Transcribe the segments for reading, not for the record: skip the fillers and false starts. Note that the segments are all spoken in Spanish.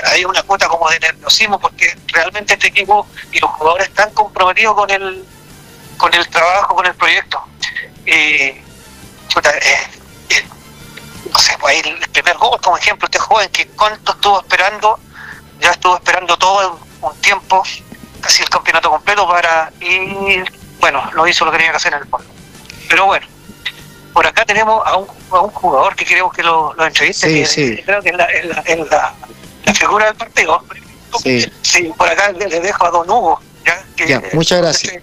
hay una cuota como de nerviosismo, porque realmente este equipo y los jugadores están comprometidos con el trabajo, con el proyecto. No sé, pues el primer gol, como ejemplo, este joven que cuánto estuvo esperando, ya estuvo esperando todo un tiempo, casi el campeonato completo y bueno, lo hizo lo que tenía que hacer en el fondo. Pero bueno, por acá tenemos a un jugador que queremos que lo entreviste, que creo que es la figura del partido. Sí, por acá le dejo a don Hugo. Ya, muchas gracias.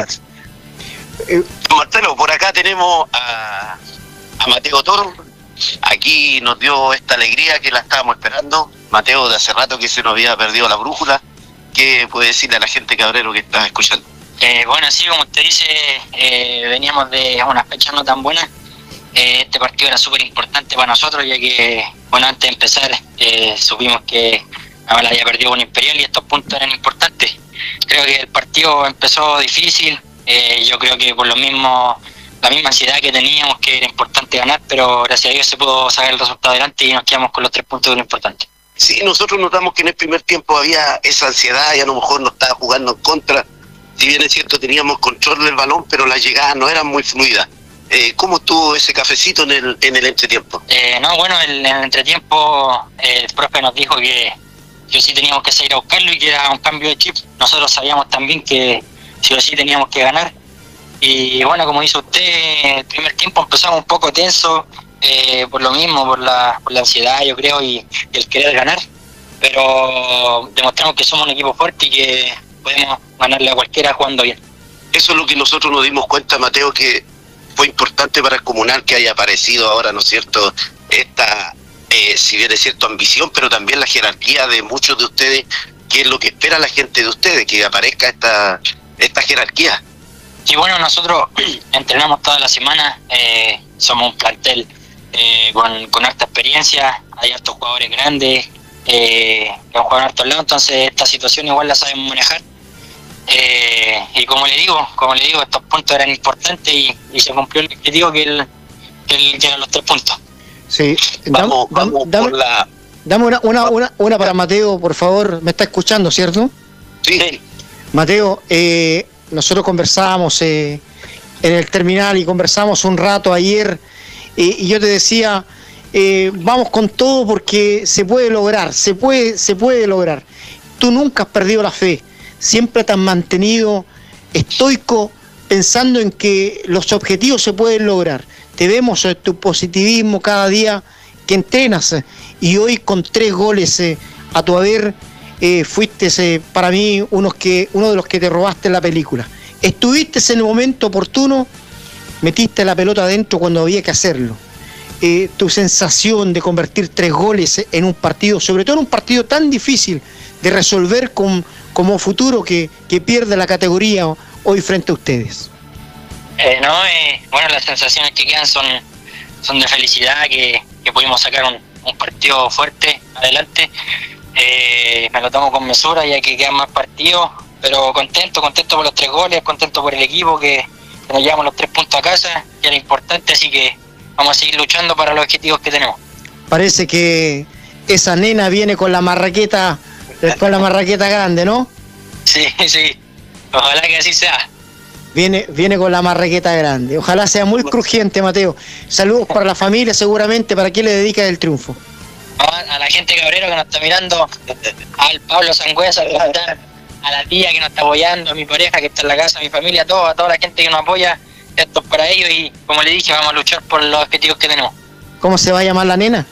Marcelo, por acá tenemos a Mateo Toro. Aquí nos dio esta alegría que la estábamos esperando. Mateo, de hace rato que se nos había perdido la brújula. ¿Qué puede decirle a la gente cabrero que está escuchando? Bueno, sí, como usted dice, veníamos de una fecha no tan buena. Este partido era súper importante para nosotros, ya que, bueno, antes de empezar, supimos que Naval había perdido con Imperial y estos puntos eran importantes. Creo que el partido empezó difícil, yo creo que por lo mismo, la misma ansiedad que teníamos, que era importante ganar, pero gracias a Dios se pudo sacar el resultado adelante y nos quedamos con los 3 puntos de lo importante. Sí, nosotros notamos que en el primer tiempo había esa ansiedad y a lo mejor nos estaba jugando en contra. Si bien es cierto, teníamos control del balón, pero las llegadas no eran muy fluidas. ¿Cómo estuvo ese cafecito en el entretiempo? En el entretiempo el profe nos dijo que sí teníamos que salir a buscarlo y que era un cambio de chip. Nosotros sabíamos también que sí o sí teníamos que ganar. Y bueno, como dice usted, el primer tiempo empezamos un poco tenso, por lo mismo, por la ansiedad, yo creo, y el querer ganar. Pero demostramos que somos un equipo fuerte y que podemos ganarle a cualquiera jugando bien. Eso es lo que nosotros nos dimos cuenta, Mateo, que fue importante para el Comunal que haya aparecido ahora, ¿no es cierto?, esta, si bien es cierto, ambición, pero también la jerarquía de muchos de ustedes, que es lo que espera la gente de ustedes, que aparezca esta jerarquía. Sí, bueno, nosotros entrenamos toda la semana, somos un plantel con harta experiencia, hay hartos jugadores grandes, que han jugado en hartos lados, entonces esta situación igual la sabemos manejar. Y como le digo, estos puntos eran importantes y se cumplió el objetivo que eran los 3 puntos. Sí, dame una para Mateo, por favor. ¿Me está escuchando, cierto? Sí. Mateo, nosotros conversábamos en el terminal y conversamos un rato ayer y yo te decía, vamos con todo porque se puede lograr, se puede lograr. Tú nunca has perdido la fe. Siempre te has mantenido estoico pensando en que los objetivos se pueden lograr. Te vemos en tu positivismo cada día que entrenas y hoy con 3 goles a tu haber fuiste para mí uno de los que te robaste en la película. Estuviste en el momento oportuno, metiste la pelota adentro cuando había que hacerlo. Tu sensación de convertir 3 goles en un partido, sobre todo en un partido tan difícil de resolver como Futuro que pierde la categoría hoy frente a ustedes. Bueno, las sensaciones que quedan son de felicidad, que pudimos sacar un partido fuerte adelante. Me lo tomo con mesura ya que quedan más partidos, pero contento por los 3 goles, contento por el equipo que nos llevamos los 3 puntos a casa, que era importante, así que vamos a seguir luchando para los objetivos que tenemos. Parece que esa nena viene con la marraqueta grande, ¿no? Sí, ojalá que así sea. Viene con la marraqueta grande. Ojalá sea muy crujiente, Mateo. Saludos para la familia, seguramente. ¿Para quién le dedicas el triunfo? A la gente cabrero que nos está mirando, al Pablo Sangüesa, a la tía que nos está apoyando, a mi pareja que está en la casa, a mi familia, a toda la gente que nos apoya. Esto es para ellos y, como le dije, vamos a luchar por los objetivos que tenemos. ¿Cómo se va a llamar la nena?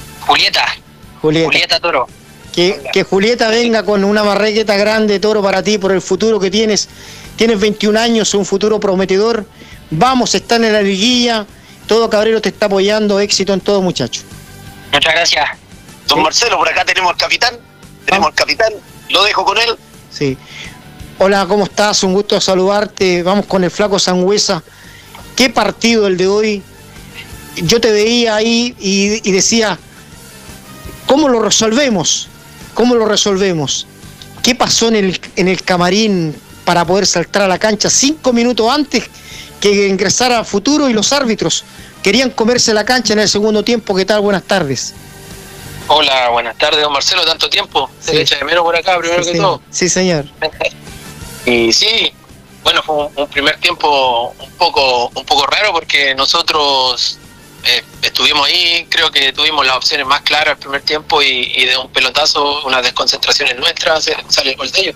Julieta Toro. Que Julieta venga con una marraqueta grande, Toro, para ti, por el futuro que tienes. Tienes 21 años, un futuro prometedor. Vamos, está en la liguilla. Todo Cabrero te está apoyando. Éxito en todo, muchacho. Muchas gracias. Don Marcelo, por acá tenemos al capitán. Lo dejo con él. Sí. Hola, ¿cómo estás? Un gusto saludarte. Vamos con el flaco Sangüesa. ¿Qué partido el de hoy? Yo te veía ahí y decía, ¿cómo lo resolvemos? ¿Qué pasó en el camarín para poder saltar a la cancha 5 minutos antes que ingresara Futuro y los árbitros querían comerse la cancha en el segundo tiempo? ¿Qué tal? Buenas tardes. Hola, buenas tardes, don Marcelo, tanto tiempo. Se le echa de menos por acá, primero que señor. todo. Sí, señor. Y sí, bueno, fue un primer tiempo un poco raro porque nosotros estuvimos ahí, creo que tuvimos las opciones más claras el primer tiempo y de un pelotazo, unas desconcentraciones nuestras, sale el gol de ellos.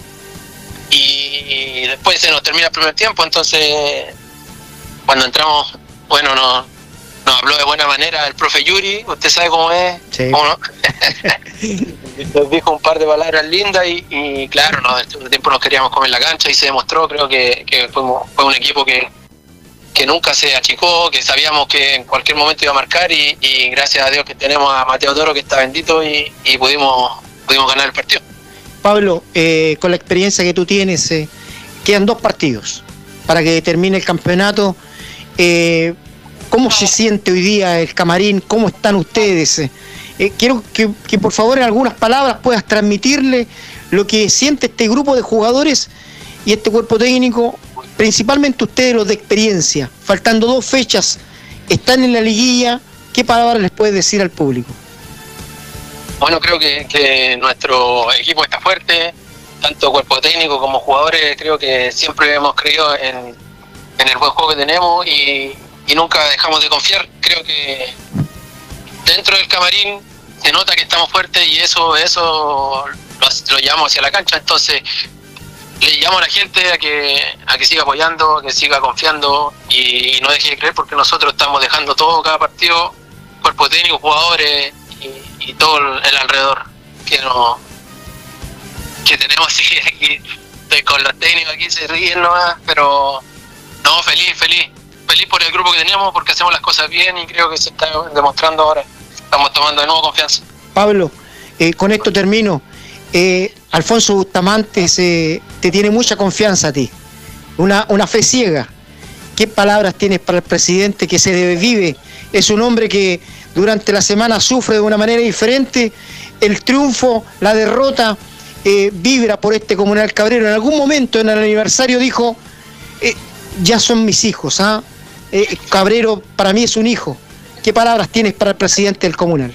Y después se nos termina el primer tiempo, entonces cuando entramos, bueno, nos habló de buena manera el profe Yuri, usted sabe cómo es, Sí. ¿cómo no? Nos dijo un par de palabras lindas y claro, en el segundo tiempo nos queríamos comer la cancha y se demostró, creo que fue un equipo que nunca se achicó, que sabíamos que en cualquier momento iba a marcar y gracias a Dios que tenemos a Mateo Toro que está bendito y pudimos ganar el partido. Pablo, con la experiencia que tú tienes, quedan 2 partidos para que termine el campeonato. ¿Cómo se siente hoy día el camarín? ¿Cómo están ustedes? Quiero que por favor en algunas palabras puedas transmitirle lo que siente este grupo de jugadores y este cuerpo técnico, principalmente ustedes los de experiencia. Faltando 2 fechas, están en la liguilla. ¿Qué palabras les puedes decir al público? Bueno, creo que nuestro equipo está fuerte, tanto cuerpo técnico como jugadores. Creo que siempre hemos creído en el buen juego que tenemos y nunca dejamos de confiar. Creo que dentro del camarín se nota que estamos fuertes y eso lo llevamos hacia la cancha. Entonces le llamo a la gente a que siga apoyando, a que siga confiando y no deje de creer, porque nosotros estamos dejando todo cada partido, cuerpo técnico, jugadores y todo el alrededor que tenemos. Así aquí estoy con los técnicos, aquí se ríen nomás, pero no, feliz por el grupo que teníamos, porque hacemos las cosas bien y creo que se está demostrando ahora. Estamos tomando de nuevo confianza. Pablo, con esto termino. Alfonso Bustamante te tiene mucha confianza a ti, una fe ciega. ¿Qué palabras tienes para el presidente que se vive? Es un hombre que durante la semana sufre de una manera diferente el triunfo, la derrota, vibra por este Comunal Cabrero. En algún momento en el aniversario dijo, ya son mis hijos, Cabrero para mí es un hijo. ¿Qué palabras tienes para el presidente del Comunal?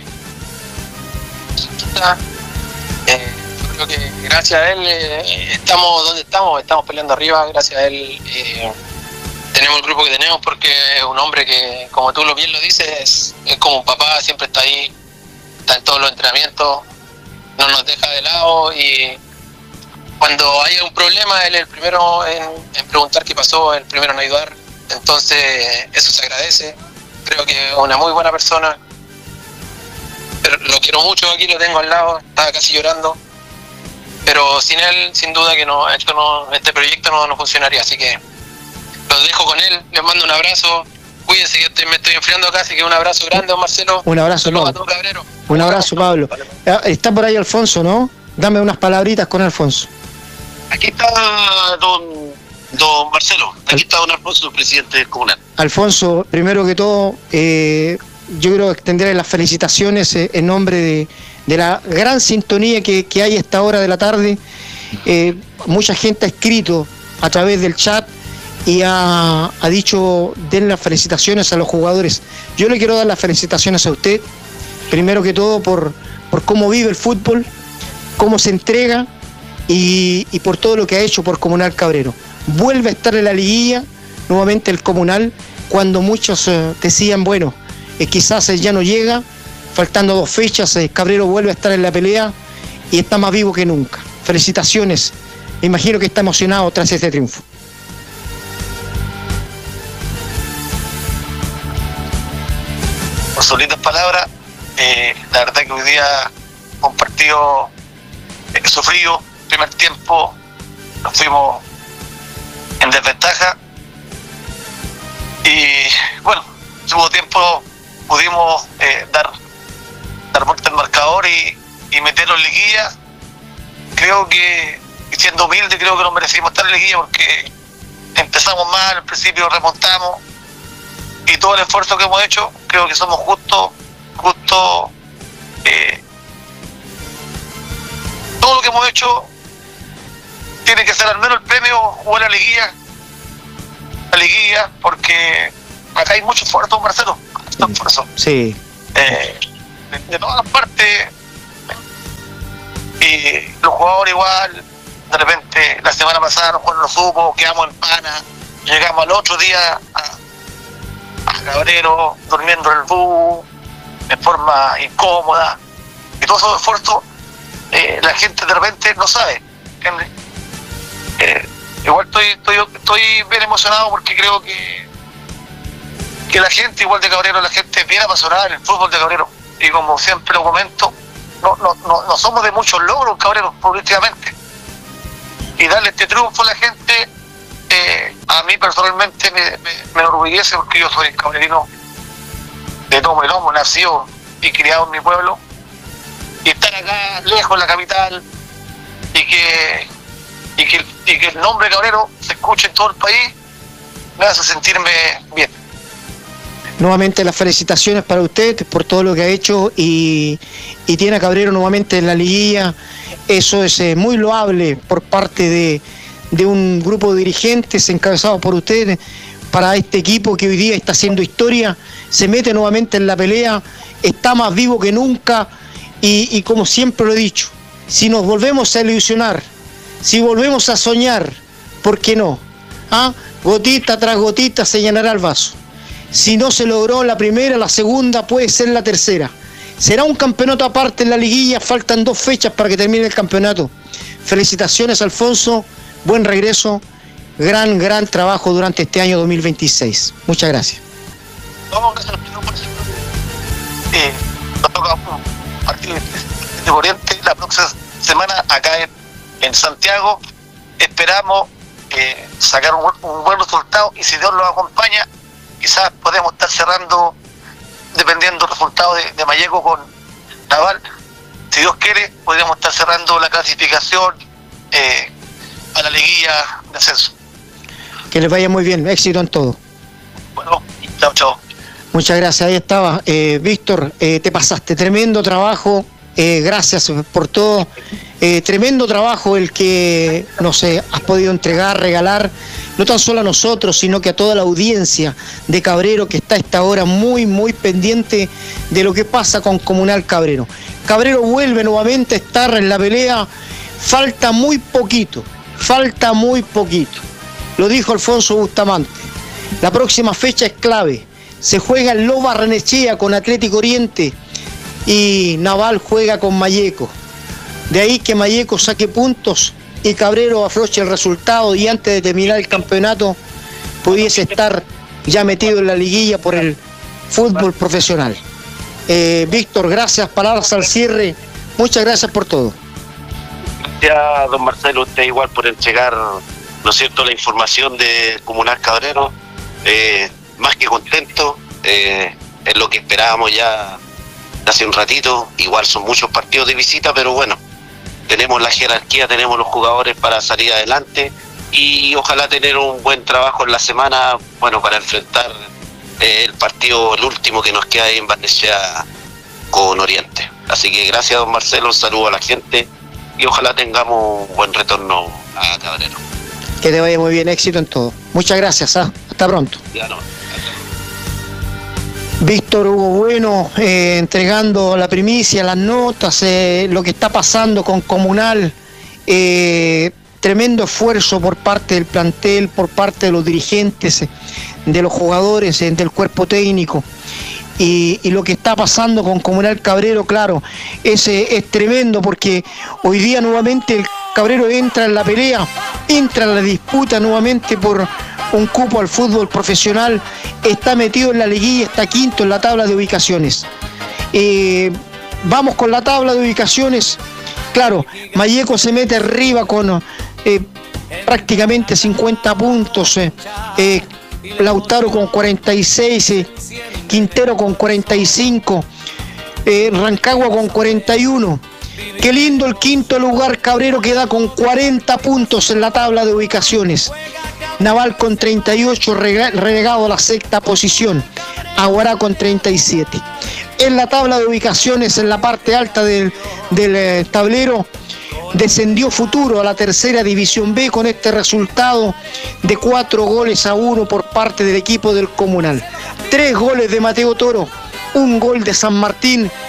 Creo que gracias a él estamos donde estamos peleando arriba. Gracias a él tenemos el grupo que tenemos, porque es un hombre que, como tú bien lo dices, es como un papá, siempre está ahí, está en todos los entrenamientos, no nos deja de lado y cuando haya un problema él es el primero en preguntar qué pasó, el primero en ayudar. Entonces eso se agradece. Creo que es una muy buena persona, pero lo quiero mucho, aquí lo tengo al lado, estaba casi llorando, pero sin él, sin duda que este proyecto no funcionaría, así que los dejo con él, les mando un abrazo, cuídense que me estoy enfriando acá, así que un abrazo grande, don Marcelo. Un abrazo, Pablo. Un abrazo, Pablo. Está por ahí Alfonso, ¿no? Dame unas palabritas con Alfonso. Aquí está don Marcelo, aquí está don Alfonso, presidente del Comunal. Alfonso, primero que todo, yo quiero extenderle las felicitaciones en nombre de la gran sintonía que hay a esta hora de la tarde. Mucha gente ha escrito a través del chat y ha dicho, den las felicitaciones a los jugadores. Yo le quiero dar las felicitaciones a usted, primero que todo por cómo vive el fútbol, cómo se entrega y por todo lo que ha hecho por Comunal Cabrero. Vuelve a estar en la liguilla, nuevamente el Comunal, cuando muchos decían, bueno, quizás ya no llega, faltando 2 fechas, Cabrero vuelve a estar en la pelea y está más vivo que nunca. Felicitaciones, me imagino que está emocionado tras este triunfo. Por sus lindas palabras, la verdad que hoy día un partido sufrido, primer tiempo nos fuimos en desventaja y bueno, segundo tiempo pudimos dar vuelta al marcador y meterlo en liguilla. Creo que, siendo humilde, creo que nos merecimos estar en liguilla porque empezamos mal, al principio remontamos y todo el esfuerzo que hemos hecho, creo que somos justos, todo lo que hemos hecho tiene que ser al menos el premio, jugar la liguilla, porque acá hay mucho esfuerzo, Marcelo, mucho esfuerzo. Sí. de todas las partes. Y los jugadores igual, de repente la semana pasada no lo supo, quedamos en pana, llegamos al otro día a Cabrero durmiendo en el bus de forma incómoda, y todos esos esfuerzos la gente de repente no sabe, ¿entiendes? Igual estoy bien emocionado porque creo que la gente igual de Cabrero, la gente es bien apasionada en el fútbol de Cabrero, y como siempre lo comento, no somos de muchos logros Cabrero políticamente, y darle este triunfo a la gente a mí personalmente me enorgullece, porque yo soy cabrerino de tomo y lomo, nacido y criado en mi pueblo, y estar acá lejos en la capital y que el nombre Cabrero se escuche en todo el país me hace sentirme bien. Nuevamente las felicitaciones para usted por todo lo que ha hecho y tiene a Cabrero nuevamente en la liguilla. Eso es muy loable por parte de un grupo de dirigentes encabezado por usted para este equipo que hoy día está haciendo historia, se mete nuevamente en la pelea, está más vivo que nunca y como siempre lo he dicho, si nos volvemos a ilusionar, si volvemos a soñar, ¿por qué no? Gotita tras gotita se llenará el vaso. Si no se logró la primera, la segunda puede ser la tercera. Será un campeonato aparte en la liguilla, faltan 2 fechas para que termine el campeonato. Felicitaciones, Alfonso, buen regreso, gran trabajo durante este año 2026. Muchas gracias. Nos toca un partido de Oriente la próxima semana acá en Santiago. Esperamos sacar un buen resultado, y si Dios los acompaña, quizás podemos estar cerrando, dependiendo del resultado de Malleco con Naval, si Dios quiere, podríamos estar cerrando la clasificación a la liguilla de ascenso. Que les vaya muy bien, éxito en todo. Bueno, chao. Muchas gracias, ahí estaba. Víctor, te pasaste, tremendo trabajo, gracias por todo. Tremendo trabajo el que nos has podido entregar, regalar, no tan solo a nosotros, sino que a toda la audiencia de Cabrero, que está a esta hora muy pendiente de lo que pasa con Comunal Cabrero. Cabrero vuelve nuevamente a estar en la pelea, falta muy poquito, lo dijo Alfonso Bustamante. La próxima fecha es clave, se juega en Lomas Barrenechea con Atlético Oriente y Naval juega con Malleco. De ahí que Malleco saque puntos y Cabrero afloche el resultado, y antes de terminar el campeonato pudiese estar ya metido en la liguilla por el fútbol profesional. Víctor, gracias, palabras al cierre, muchas gracias por todo. Gracias, don Marcelo, usted igual por entregar, ¿no es cierto?, la información de Comunal Cabrero. Más que contento, es lo que esperábamos ya hace un ratito. Igual son muchos partidos de visita, pero bueno, tenemos la jerarquía, tenemos los jugadores para salir adelante, y ojalá tener un buen trabajo en la semana, bueno, para enfrentar el partido, el último que nos queda ahí en Barnechea con Oriente. Así que gracias, don Marcelo, un saludo a la gente y ojalá tengamos un buen retorno a Cabrero. Que te vaya muy bien, éxito en todo. Muchas gracias, hasta pronto. Ya no. Víctor Hugo Bueno, entregando la primicia, las notas, lo que está pasando con Comunal, tremendo esfuerzo por parte del plantel, por parte de los dirigentes, de los jugadores, del cuerpo técnico, y lo que está pasando con Comunal Cabrero, claro, es tremendo, porque hoy día nuevamente el Cabrero entra en la pelea, entra en la disputa nuevamente por un cupo al fútbol profesional, está metido en la liguilla, está quinto en la tabla de ubicaciones. Vamos con la tabla de ubicaciones. Claro, Malleco se mete arriba con prácticamente 50 puntos, Lautaro con 46, Quintero con 45, Rancagua con 41. Qué lindo el quinto lugar, Cabrero queda con 40 puntos en la tabla de ubicaciones. Naval con 38, relegado a la sexta posición. Aguará con 37. En la tabla de ubicaciones, en la parte alta del tablero, descendió Futuro a la tercera división B con este resultado de 4-1 por parte del equipo del Comunal. 3 goles de Mateo Toro, 1 gol de San Martín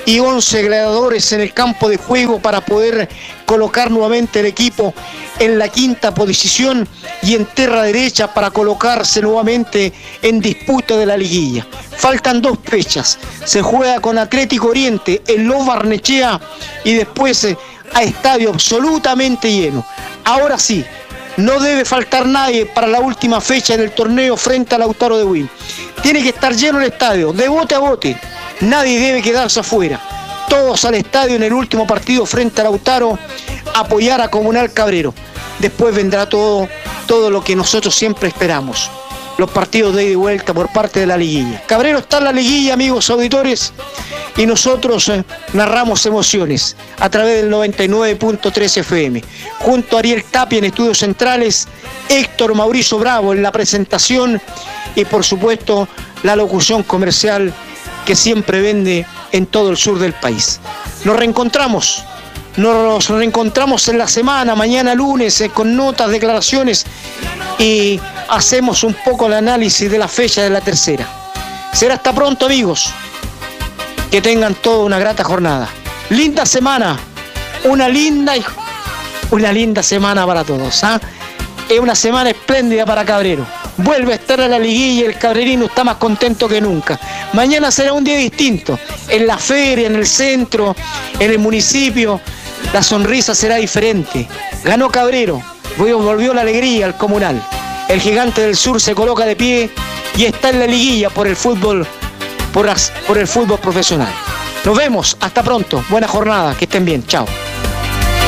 y 11 gladiadores en el campo de juego para poder colocar nuevamente el equipo en la quinta posición y en tierra derecha para colocarse nuevamente en disputa de la liguilla. Faltan 2 fechas, se juega con Atlético Oriente en Los Barnechea y después a estadio absolutamente lleno. Ahora sí, no debe faltar nadie para la última fecha del torneo frente a Lautaro de Buin. Tiene que estar lleno el estadio, de bote a bote. Nadie debe quedarse afuera. Todos al estadio en el último partido frente a Lautaro, apoyar a Comunal Cabrero. Después vendrá todo lo que nosotros siempre esperamos. Los partidos de ida y vuelta por parte de la liguilla. Cabrero está en la liguilla, amigos auditores, y nosotros narramos emociones a través del 99.3 FM. Junto a Ariel Tapia en Estudios Centrales, Héctor Mauricio Bravo en la presentación y por supuesto la locución comercial que siempre vende en todo el sur del país. Nos reencontramos en la semana, mañana lunes, con notas, declaraciones y hacemos un poco el análisis de la fecha de la tercera. Será hasta pronto, amigos. Que tengan toda una grata jornada. Linda semana, una linda semana para todos. Es una semana espléndida para Cabrero. Vuelve a estar en la liguilla y el cabrerino está más contento que nunca. Mañana será un día distinto. En la feria, en el centro, en el municipio, la sonrisa será diferente. Ganó Cabrero, volvió la alegría al Comunal. El Gigante del Sur se coloca de pie y está en la liguilla por el fútbol, por el fútbol profesional. Nos vemos, hasta pronto. Buena jornada, que estén bien. Chao.